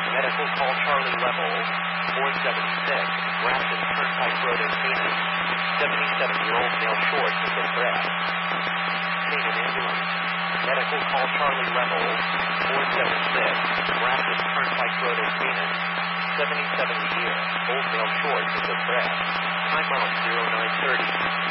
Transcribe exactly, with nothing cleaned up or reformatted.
Medical call Charlie level four seven six, Grafton Turnpike Road in Phoenix. seventy-seven-year-old male short is of breath. Need an ambulance. Medical call Charlie level four seven six, Grafton Turnpike Road in Phoenix. seventy-seven-year-old male short is of breath. Time out zero nine thirty.